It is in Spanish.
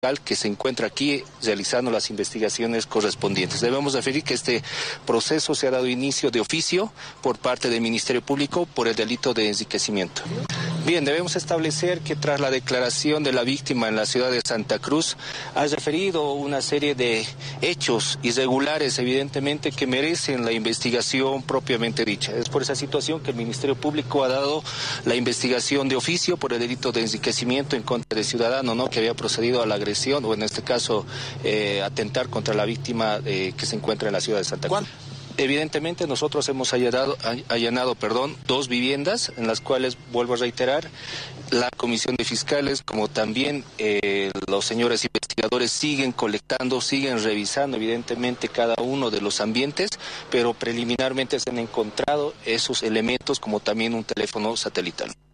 que se encuentra aquí realizando las investigaciones correspondientes. Debemos referir que este proceso se ha dado inicio de oficio por parte del Ministerio Público por el delito de enriquecimiento. Bien, debemos establecer que tras la declaración de la víctima en la ciudad de Santa Cruz, ha referido una serie de hechos irregulares, evidentemente, que merecen la investigación propiamente dicha. Es por esa situación que el Ministerio Público ha dado la investigación de oficio por el delito de enriquecimiento en contra del ciudadano, ¿no?, que había procedido a la agresión, o en este caso, atentar contra la víctima que se encuentra en la ciudad de Santa Cruz. Evidentemente nosotros hemos allanado 2 viviendas en las cuales, vuelvo a reiterar, la Comisión de Fiscales como también los señores investigadores siguen colectando, siguen revisando evidentemente cada uno de los ambientes, pero preliminarmente se han encontrado esos elementos como también un teléfono satelital.